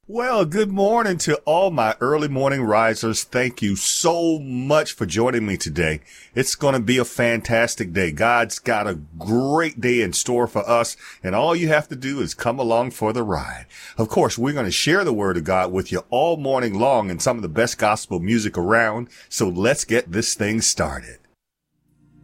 Well, good morning to all my early morning risers. Thank you so much for joining me today. It's going to be a fantastic day. God's got a great day in store for us, and all you have to do is come along for the ride. Of course, we're going to share the Word of God with you all morning long and some of the best gospel music around. So let's get this thing started.